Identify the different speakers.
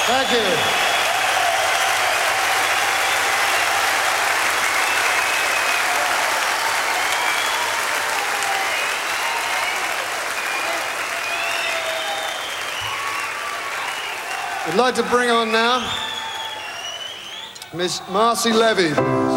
Speaker 1: Thank you. I'd like to bring on now Miss Marcy Levy.